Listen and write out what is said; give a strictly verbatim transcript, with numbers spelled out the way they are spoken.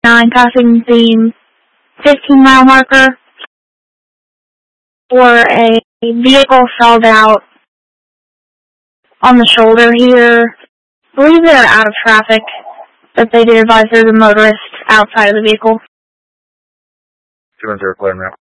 nine passing the fifteen mile marker, where a vehicle stalled out on the shoulder here. I believe they're out of traffic, but they did advise there's a motorist outside of the vehicle. two one zero, clear now.